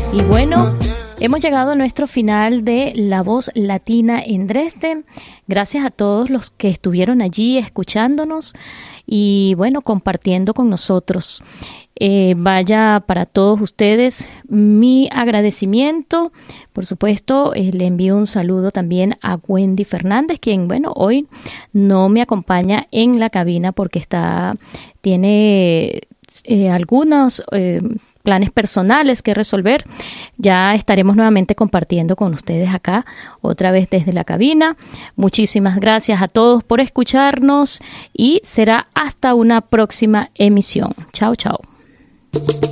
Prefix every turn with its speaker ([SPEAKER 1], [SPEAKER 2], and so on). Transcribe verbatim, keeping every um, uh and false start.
[SPEAKER 1] Y bueno, hemos llegado a nuestro final de La Voz Latina en Dresden. Gracias a todos los que estuvieron allí escuchándonos y bueno, compartiendo con nosotros. Eh, vaya para todos ustedes mi agradecimiento. Por supuesto, eh, le envío un saludo también a Wendy Fernández, quien, bueno, hoy no me acompaña en la cabina porque está, tiene eh, algunos eh, planes personales que resolver. Ya estaremos nuevamente compartiendo con ustedes acá, otra vez desde la cabina. Muchísimas gracias a todos por escucharnos y será hasta una próxima emisión. Chao, chao.